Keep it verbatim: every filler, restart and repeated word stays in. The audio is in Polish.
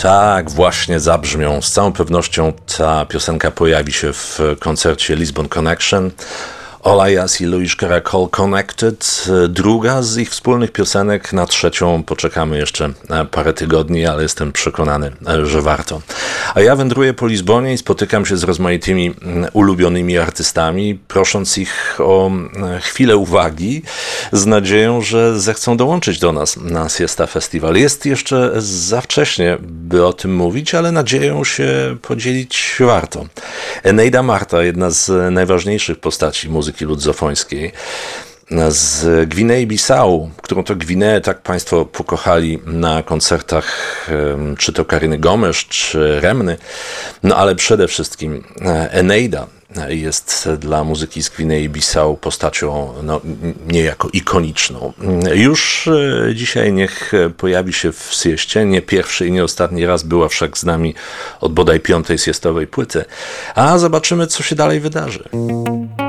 Tak, właśnie zabrzmią. Z całą pewnością ta piosenka pojawi się w koncercie Lisbon Connection. All I Ask i Louis Caracol Connected. Druga z ich wspólnych piosenek, na trzecią poczekamy jeszcze parę tygodni, ale jestem przekonany, że warto. A ja wędruję po Lizbonie i spotykam się z rozmaitymi ulubionymi artystami, prosząc ich o chwilę uwagi, z nadzieją, że zechcą dołączyć do nas na Siesta Festival. Jest jeszcze za wcześnie, by o tym mówić, ale nadzieją się podzielić warto. Eneida Marta, jedna z najważniejszych postaci muzyki ludzofońskiej, z Gwinei-Bissau, którą to Gwineę tak Państwo pokochali na koncertach czy to Karyny Gomesz, czy Remny, no ale przede wszystkim Eneida jest dla muzyki z Gwinei-Bissau postacią no, niejako ikoniczną. Już dzisiaj niech pojawi się w Sieście, nie pierwszy i nie ostatni raz była wszak z nami od bodaj piątej siestowej płyty, a zobaczymy, co się dalej wydarzy.